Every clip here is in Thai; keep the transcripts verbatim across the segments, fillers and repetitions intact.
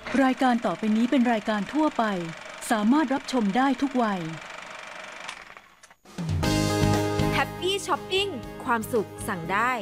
รายการต่อไปนี้เป็นรายการทั่วไปสามารถรับชมได้ทุกวัยแฮปปี้ช้อปปิ้งความสุขสั่งได้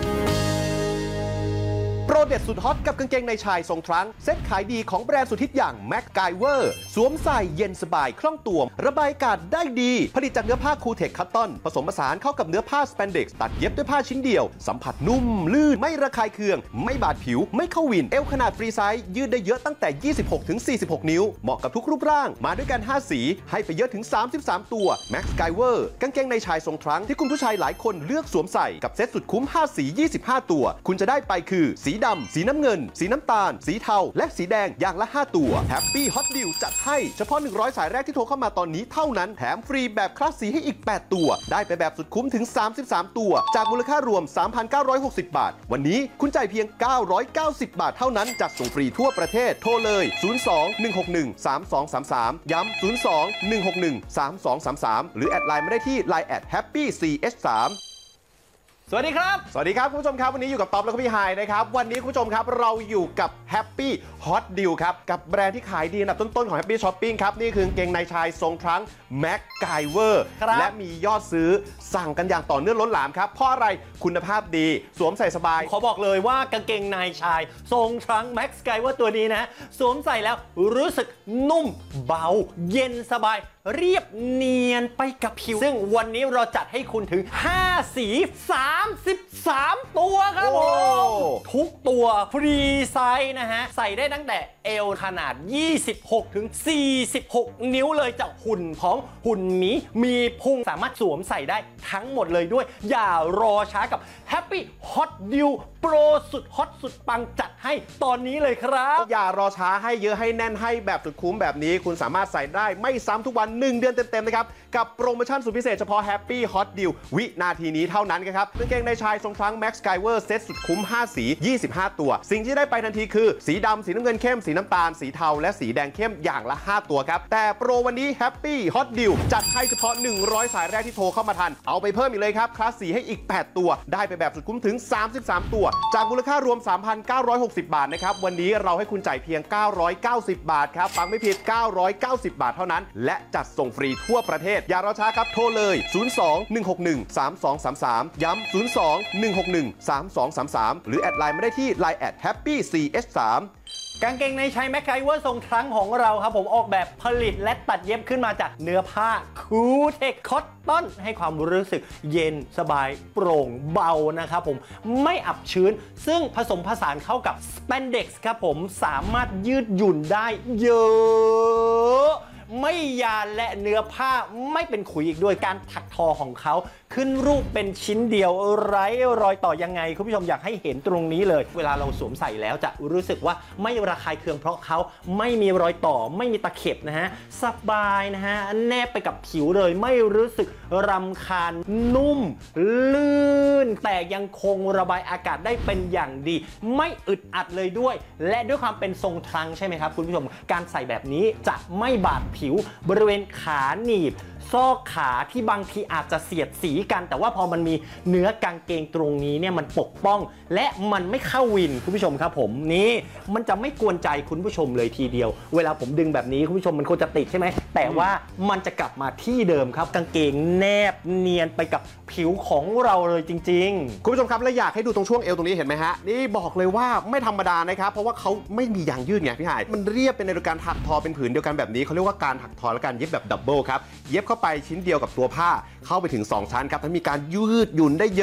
โปรเด็ดสุดฮอตกับกางเกงในชายทรงทรังเซ็ตขายดีของแบรนด์สุดฮิตอย่างแม็กไกเวอร์สวมใส่เย็นสบายคล่องตัวระบายอากาศได้ดีผลิตจากเนื้อผ้าคูเทคคัตตอนผสมผสานเข้ากับเนื้อผ้าสแปนเด็กซ์ตัดเย็บด้วยผ้าชิ้นเดียวสัมผัสนุ่มลื่นไม่ระคายเคืองไม่บาดผิวไม่เข้าวินเอวขนาดฟรีไซส์ยืดได้เยอะตั้งแต่ ยี่สิบหกถึงสี่สิบหก นิ้วเหมาะกับทุกรูปร่างมาด้วยกันห้าสีให้ไปเยอะถึงสามสิบสามตัวแม็กไกเวอร์กางเกงในชายทรงทรังที่คุณผู้ชายหลายคนเลือกสวมใส่กับเซ็ตสุดคุ้มห้าสียี่สิบห้าตัวคุณจะได้ไปคือสีดำสีน้ำเงินสีน้ำตาลสีเทาและสีแดงอย่างละห้าตัวแฮปปี้ฮอตดิวจัดให้เฉพาะหนึ่งร้อยสายแรกที่โทรเข้ามาตอนนี้เท่านั้นแถมฟรีแบบคลาสสีให้อีกแปดตัวได้ไปแบบสุดคุ้มถึงสามสิบสามตัวจากมูลค่ารวม สามพันเก้าร้อยหกสิบ บาทวันนี้คุณจ่ายเพียงเก้าร้อยเก้าสิบบาทเท่านั้นจัดส่งฟรีทั่วประเทศโทรเลยศูนย์ สอง หนึ่ง หก หนึ่ง สาม สอง สาม สามย้ำศูนย์ สอง หนึ่ง หก หนึ่ง สาม สอง สาม สามหรือแอดไลน์มาได้ที่ ไลน์ แอท แฮปปี้ ซี เอช สามสวัสดีครับสวัสดีครับคุณผู้ชมครับวันนี้อยู่กับต๊อบแล้วก็พี่ไฮนะครับวันนี้คุณผู้ชมครับเราอยู่กับ Happy Hot Deal ครับกับแบรนด์ที่ขายดีอันดับต้นๆของ Happy Shopping ครับนี่คือกางเกงในชายทรงทรังแม็กไกเวอร์และมียอดซื้อสั่งกันอย่างต่อเนื่องล้นหลามครับเพราะอะไรคุณภาพดีสวมใส่สบายขอบอกเลยว่ากางเกงในชายทรงทรังแม็กไกเวอร์ตัวนี้นะสวมใส่แล้วรู้สึกนุ่มเบาเย็นสบายเรียบเนียนไปกับผิวซึ่งวันนี้เราจัดให้คุณถึงห้าสีสามสิบสามตัวครับผมทุกตัวฟรีไซส์นะฮะใส่ได้ตั้งแต่เอวขนาดยี่สิบหกถึงสี่สิบหกนิ้วเลยจากหุ่นพร้อมหุ่นหมีมีพุงสามารถสวมใส่ได้ทั้งหมดเลยด้วยอย่ารอช้ากับ Happy Hot Deal โปรสุดฮอตสุดปังจัดให้ตอนนี้เลยครับอย่ารอช้าให้เยอะให้แน่นให้แบบสุดคุ้มแบบนี้คุณสามารถใส่ได้ไม่ซ้ำทุกวันหนึ่งเดือนเต็มๆนะครับกับโปรโมชั่นสุดพิเศษเฉพาะ Happy Hot Deal วินาทีนี้เท่านั้นครับกางเกงในชายทรงทรัง Max Skyver เซ็ตสุดคุ้มห้าสียี่สิบห้าตัวสิ่งที่ได้ไปทันทีคือสีดำสีน้ำเงินเข้มสีน้ำตาลสีเทาและสีแดงเข้มอย่างละห้าตัวครับแต่โปรวันนี้ Happy Hot Deal จัดให้เฉพาะหนึ่งร้อยสายแรกที่โทรเข้ามาทันเอาไปเพิ่มอีกเลยครับคลาสสีให้อีกแปดตัวได้ไปแบบสุดคุ้มถึงสามสิบสามตัวจากมูลค่ารวม สามพันเก้าร้อยหกสิบ บาทนะครับวันนี้เราให้คุณจ่ายเพียงเก้าร้อยเก้าสิบบาทครับฟังไม่ผิดเก้าร้อยเก้าสิบบาทเท่านั้นและจัดส่งฟรีทั่วประเทศอย่ารอช้าครับโทรเลยศูนย์ สอง หนึ่ง หก หนึ่ง สาม สอง สาม สามย้ำศูนย์ สอง หนึ่ง หก หนึ่ง สาม สอง สาม สามหรือแอดไลน์มาได้ที่ ไลน์ แอท แฮปปี้ ซี เอช สามกางเกงในชายแม็กไกเวอร์ทรงทรังของเราครับผมออกแบบผลิตและตัดเย็บขึ้นมาจากเนื้อผ้าคูเทคคอตตอนให้ความรู้สึกเย็นสบายโปร่งเบานะครับผมไม่อับชื้นซึ่งผสมผสานเข้ากับสแปนเด็กซ์ครับผมสามารถยืดหยุ่นได้เยอะไม่ยานและเนื้อผ้าไม่เป็นขุยอีกด้วยการถักทอของเขาขึ้นรูปเป็นชิ้นเดียวไร้รอยต่อยังไงคุณผู้ชมอยากให้เห็นตรงนี้เลยเวลาเราสวมใส่แล้วจะรู้สึกว่าไม่ระคายเคืองเพราะเขาไม่มีรอยต่อไม่มีตะเข็บนะฮะสบายนะฮะแนบไปกับผิวเลยไม่รู้สึกรำคาญนุ่มลื่นแต่ยังคงระบายอากาศได้เป็นอย่างดีไม่อึดอัดเลยด้วยและด้วยความเป็นทรงทรังใช่ไหมครับคุณผู้ชมการใส่แบบนี้จะไม่บาดผิวบริเวณขาหนีบซอกขาที่บางทีอาจจะเสียดสีกันแต่ว่าพอมันมีเนื้อกางเกงตรงนี้เนี่ยมันปกป้องและมันไม่เข้าวินคุณผู้ชมครับผมนี่มันจะไม่กวนใจคุณผู้ชมเลยทีเดียวเวลาผมดึงแบบนี้คุณผู้ชมมันควรจะติดใช่ไหมแต่ว่ามันจะกลับมาที่เดิมครับกางเกงแนบเนียนไปกับผิวของเราเลยจริงๆคุณผู้ชมครับและอยากให้ดูตรงช่วงเอวตรงนี้เห็นไหมฮะนี่บอกเลยว่าไม่ธรรมดานะครับเพราะว่าเขาไม่มียางยืดไงพี่หายมันเรียบเป็นในการถักทอเป็นผืนเดียวกันแบบนี้เขาเรียกว่าการถักทอและการเย็บแบบดับเบิลครับเย็บเข้าไปชิ้นเดียวกับตัวผ้าเข้าไปถึงสองชั้นครับทั้งมีการยืดหยุ่นได้เยอะ